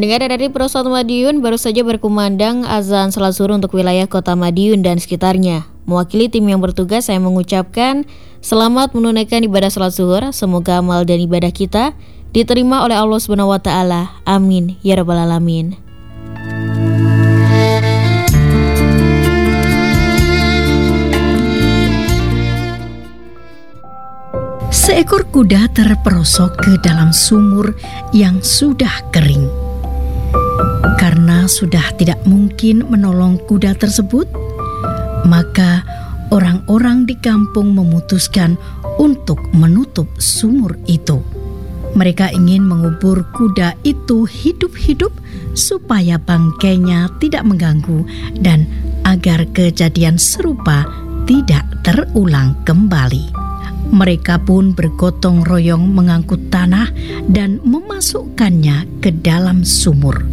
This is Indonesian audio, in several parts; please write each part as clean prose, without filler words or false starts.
Pendengar dari Prosot Madiun, baru saja berkumandang azan salat zuhur untuk wilayah kota Madiun dan sekitarnya. Mewakili tim yang bertugas, saya mengucapkan selamat menunaikan ibadah salat zuhur. Semoga amal dan ibadah kita diterima oleh Allah Subhanahu wa taala. Amin ya rabbal alamin. Seekor kuda terperosok ke dalam sumur yang sudah kering. Karena sudah tidak mungkin menolong kuda tersebut, maka orang-orang di kampung memutuskan untuk menutup sumur itu. Mereka ingin mengubur kuda itu hidup-hidup supaya bangkainya tidak mengganggu dan agar kejadian serupa tidak terulang kembali. Mereka pun bergotong royong mengangkut tanah dan memasukkannya ke dalam sumur.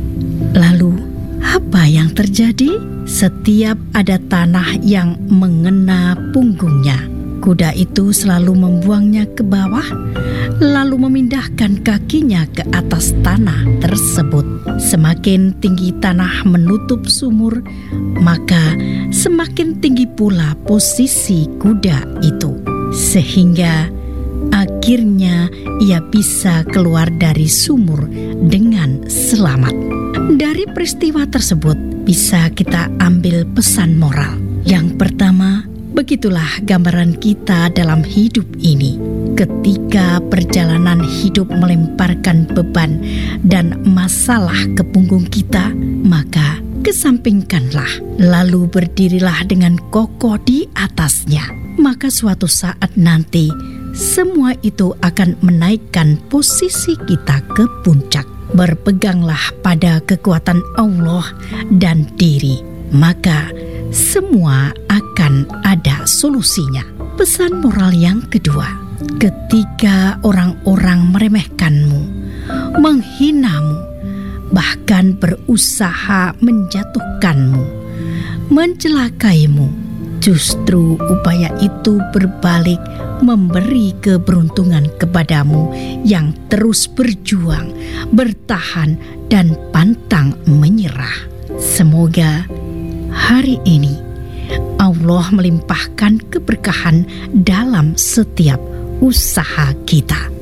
Lalu, apa yang terjadi? Setiap ada tanah yang mengena punggungnya, kuda itu selalu membuangnya ke bawah, lalu memindahkan kakinya ke atas tanah tersebut. Semakin tinggi tanah menutup sumur, maka semakin tinggi pula posisi kuda itu. Sehingga akhirnya ia bisa keluar dari sumur dengan selamat. Dari peristiwa tersebut bisa kita ambil pesan moral. Yang pertama, begitulah gambaran kita dalam hidup ini. Ketika perjalanan hidup melemparkan beban dan masalah ke punggung kita, maka kesampingkanlah, lalu berdirilah dengan kokoh di atasnya. Maka suatu saat nanti semua itu akan menaikkan posisi kita ke puncak. Berpeganglah pada kekuatan Allah dan diri, maka semua akan ada solusinya. Pesan moral yang kedua, ketika orang-orang meremehkanmu, menghinamu, bahkan berusaha menjatuhkanmu, mencelakaimu, justru upaya itu berbalik memberi keberuntungan kepadamu yang terus berjuang, bertahan, dan pantang menyerah. Semoga hari ini Allah melimpahkan keberkahan dalam setiap usaha kita.